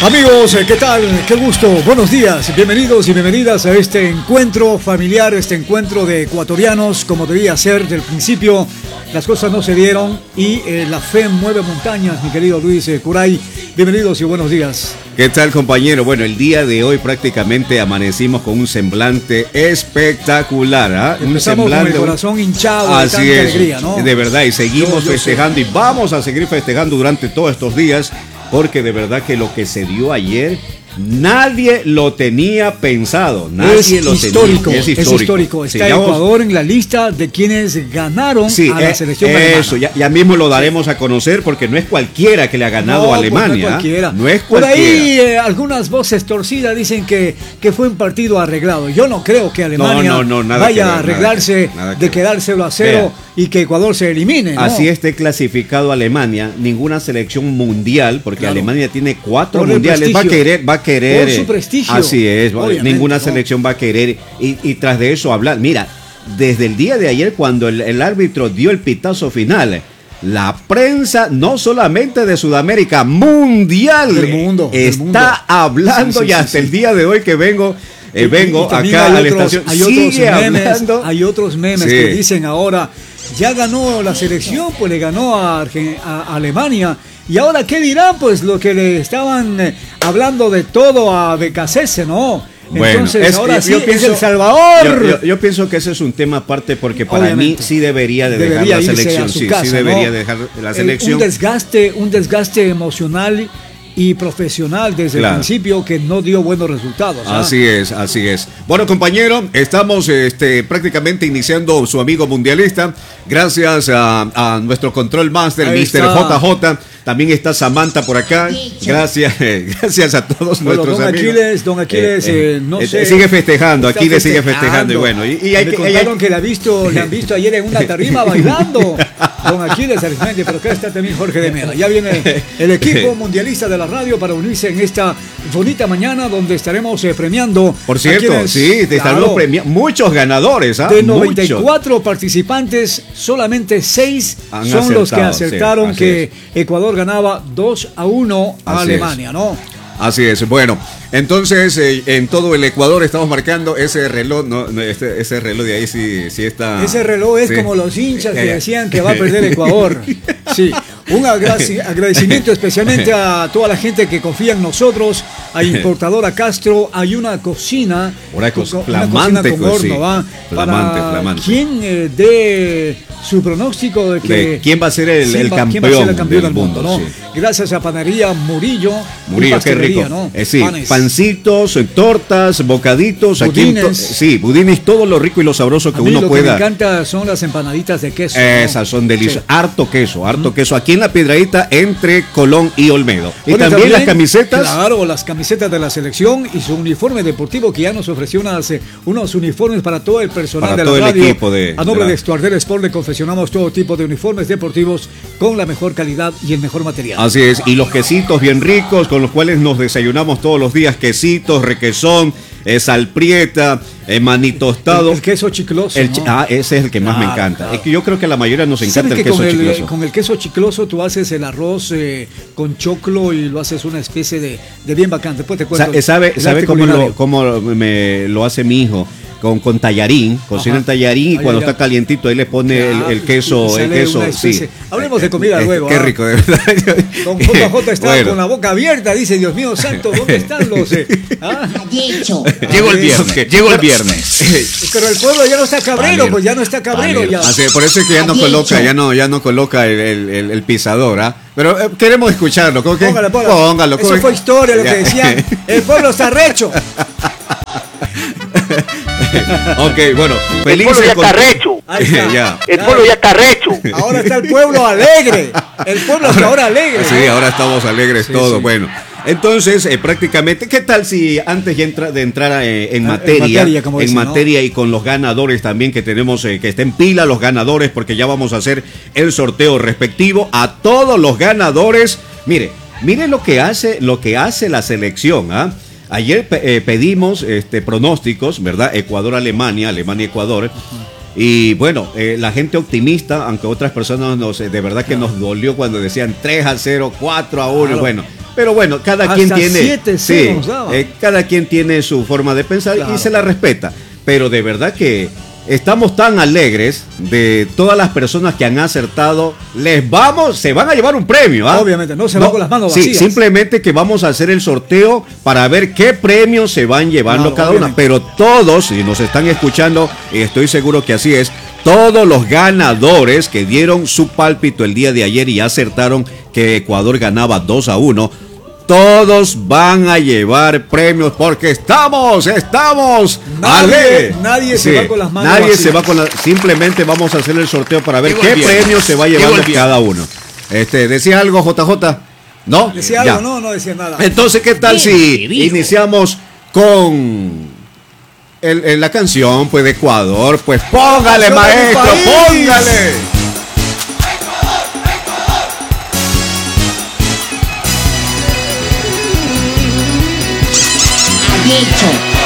Amigos, ¿qué tal? Qué gusto, buenos días, bienvenidos y bienvenidas a este encuentro familiar, este encuentro de ecuatorianos, como debía ser del principio. Las cosas no se dieron y la fe mueve montañas, mi querido Luis Curay. Bienvenidos y buenos días. ¿Qué tal, compañero? Bueno, el día de hoy prácticamente amanecimos con un semblante espectacular, ¿eh? Un semblante, con el corazón hinchado de tanta alegría, ¿no? De verdad, y seguimos festejando y vamos a seguir festejando durante todos estos días, porque de verdad que lo que se dio ayer nadie lo tenía pensado. Nadie lo histórico, tenía. Es histórico. Está Ecuador en la lista de quienes ganaron a la selección alemana. Eso, ya mismo lo daremos a conocer, porque no es cualquiera que le ha ganado a Alemania. No es cualquiera. No es cualquiera. Por ahí algunas voces torcidas dicen que fue un partido arreglado. Yo no creo que Alemania vaya a arreglarse de quedar 0-0 y que Ecuador se elimine, ¿no? Así esté clasificado Alemania, ninguna selección mundial, porque Alemania tiene 4 mundiales, va a querer por su prestigio. Así es, ninguna selección va a querer y tras de eso hablar. Mira, desde el día de ayer, cuando el árbitro dio el pitazo final, la prensa, no solamente de Sudamérica, mundial, del mundo, está hablando, y hasta el día de hoy que vengo acá a la estación, hay otros memes que dicen ahora, ya ganó la selección, pues le ganó a Alemania. Y ahora, ¿qué dirán? Pues lo que le estaban hablando de todo a Becasese, ¿no? Bueno, entonces ahora sí es El Salvador. Yo pienso que ese es un tema aparte, porque para mí sí debería dejar la selección. Sí debería dejar la selección. Un desgaste emocional y profesional desde el principio que no dio buenos resultados. Así es. Bueno, compañero, estamos prácticamente iniciando su amigo mundialista. Gracias a nuestro control master, Mr. JJ. También está Samantha por acá. Gracias a todos nuestros amigos. Don Aquiles, no sé. Sigue festejando, Aquiles sigue festejando. Y bueno, me contaron que le han visto ayer en una tarima bailando. Don Aquiles Arismendi, pero acá está también Jorge de Mera. Ya viene el equipo mundialista de la radio para unirse en esta bonita mañana donde estaremos premiando. Por cierto, estaremos premiando muchos ganadores. De 94 participantes, solamente 6 son los que acertaron que Ecuador ganaba 2-1 a Alemania, ¿no? Así es. Bueno, entonces en todo el Ecuador estamos marcando ese reloj. Ese reloj de ahí sí está. Ese reloj es como los hinchas que decían que va a perder Ecuador. Sí. Un agradecimiento especialmente a toda la gente que confía en nosotros, a Importadora Castro. Hay una cocina, flamante, con horno, ¿va? Flamante. ¿Quién dé su pronóstico de quién va a ser el campeón del mundo, ¿no? Sí. Gracias a Panadería Murillo, qué rico, ¿no? Pancitos, tortas, bocaditos, budines. Budines, todo lo rico y lo sabroso que uno pueda. Lo que me encanta son las empanaditas de queso. Esas son deliciosas, harto queso, aquí en la Piedradita entre Colón y Olmedo. Y también las camisetas. Claro, las camisetas de la selección y su uniforme deportivo, que ya nos ofreció unos uniformes para todo el personal de la radio. El equipo a nombre de Estuardel Sport le confeccionamos todo tipo de uniformes deportivos con la mejor calidad y el mejor material. Así es, y los quesitos bien ricos con los cuales nos desayunamos todos los días, quesitos, requesón, salprieta, maní tostado. El queso chicloso, ese es el que más me encanta. Es que yo creo que a la mayoría nos encanta el queso chicloso. Con el queso chicloso tú haces el arroz con choclo y lo haces una especie de bien bacán. Después te cuento. ¿Sabe cómo me lo hace mi hijo? Con tallarín, cocina el tallarín y cuando está calientito ahí le pone el queso. Sí. Hablemos de comida luego. Qué rico, de verdad. Don JJ está con la boca abierta, dice, Dios mío santo, ¿dónde están los? Llegó el viernes. Pero el pueblo ya no está cabrero, pues ya no está cabrero. Ya. Por eso es que ya no coloca el pisador, ¿ah? Pero queremos escucharlo. Póngalo. Eso fue historia, lo que decían. El pueblo está recho. Ok, bueno, feliz. El pueblo ya está recho. El pueblo ya está recho. Ahora está el pueblo alegre. El pueblo está ahora alegre. Sí, ahora estamos alegres todos. Sí. Bueno, entonces prácticamente, ¿qué tal si antes de entrar en materia y con los ganadores también que tenemos, que estén pila los ganadores, porque ya vamos a hacer el sorteo respectivo a todos los ganadores? Mire lo que hace la selección, ¿ah? Ayer pedimos pronósticos, ¿verdad? Ecuador-Alemania, Alemania-Ecuador. Y bueno, la gente optimista, aunque otras personas de verdad que nos dolió cuando decían 3-0, 4-1. Claro. Bueno, Pero bueno, cada quien tiene su forma de pensar, claro, y se la respeta. Pero de verdad que estamos tan alegres de todas las personas que han acertado. Se van a llevar un premio, ¿ah? Obviamente, no se va con las manos vacías. Sí, simplemente que vamos a hacer el sorteo para ver qué premios se van llevando cada una. Pero todos, si nos están escuchando, y estoy seguro que así es, todos los ganadores que dieron su pálpito el día de ayer y acertaron que Ecuador ganaba 2-1, todos van a llevar premios porque estamos nadie se va con las manos vacías. Se va con simplemente vamos a hacer el sorteo para ver qué premios se va llevando cada uno. ¿Decía algo, JJ? ¿No? ¿Decía algo? No decía nada. Entonces, ¿qué tal si iniciamos con la canción pues de Ecuador? Pues póngale, maestro, póngale. Dicho.